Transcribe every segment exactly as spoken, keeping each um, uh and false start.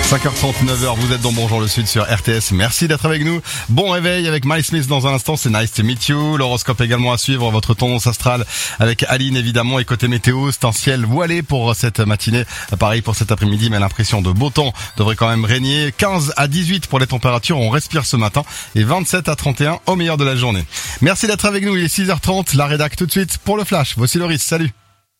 cinq heures trente, neuf heures, vous êtes dans Bonjour le Sud sur R T S. Merci d'être avec nous. Bon réveil avec Miles Smith dans un instant, c'est Nice to Meet You. L'horoscope également à suivre, votre tendance astrale avec Aline évidemment. Et côté météo, c'est un ciel voilé pour cette matinée. Pareil pour cet après-midi, mais l'impression de beau temps devrait quand même régner. quinze à dix-huit pour les températures, on respire ce matin. Et vingt-sept à trente et un au meilleur de la journée. Merci d'être avec nous, il est six heures trente. La rédac tout de suite pour le flash. Voici Loris, salut.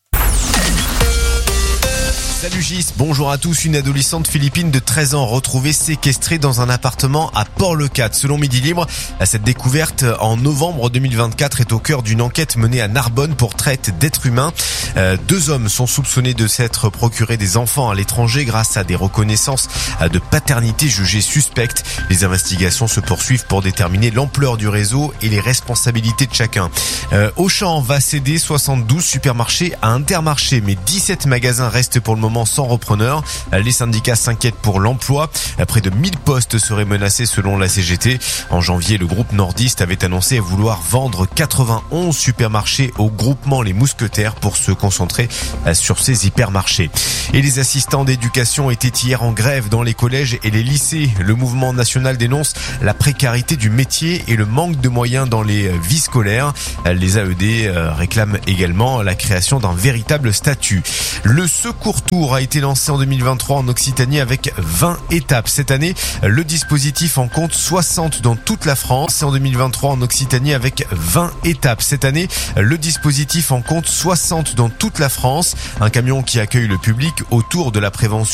Salut Gis, bonjour à tous. Une adolescente philippine de treize ans retrouvée séquestrée dans un appartement à Port-le-Cat. Selon Midi Libre, cette découverte en novembre deux mille vingt-quatre est au cœur d'une enquête menée à Narbonne pour traite d'êtres humains. Euh, deux hommes sont soupçonnés de s'être procuré des enfants à l'étranger grâce à des reconnaissances de paternité jugées suspectes. Les investigations se poursuivent pour déterminer l'ampleur du réseau et les responsabilités de chacun. Euh, Auchan va céder soixante-douze supermarchés à Intermarché, mais dix-sept magasins restent pour le moment sans repreneur. Les syndicats s'inquiètent pour l'emploi. Près de mille postes seraient menacés selon la C G T. En janvier, le groupe nordiste avait annoncé vouloir vendre quatre-vingt-onze supermarchés au groupement Les Mousquetaires pour se concentrer sur ces hypermarchés. Et les assistants d'éducation étaient hier en grève dans les collèges et les lycées. Le mouvement national dénonce la précarité du métier et le manque de moyens dans les vies scolaires. Les A E D réclament également la création d'un véritable statut. Le secours tour a été lancé en deux mille vingt-trois en Occitanie avec vingt étapes. Cette année, le dispositif en compte soixante dans toute la France. Et en deux mille vingt-trois en Occitanie avec vingt étapes. Cette année, le dispositif en compte soixante dans toute la France. Un camion qui accueille le public autour de la prévention